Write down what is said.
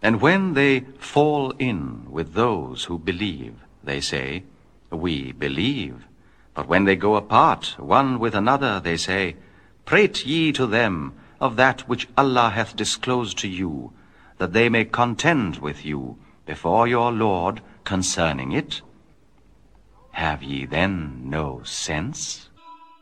And when they fall in with those who believe, they say, We believe. But when they go apart, one with another, they say, Prate ye to them of that which Allah hath disclosed to you, that they may contend with you before your Lord concerning it. Have ye then no sense?